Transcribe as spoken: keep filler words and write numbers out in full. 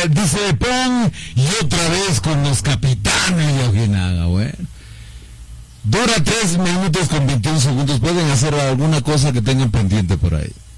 Eh, dice Pon, y otra vez con los capitanes de Ojinaga. Bueno, dura tres minutos con veintiún segundos. Pueden hacer alguna cosa que tengan pendiente por ahí.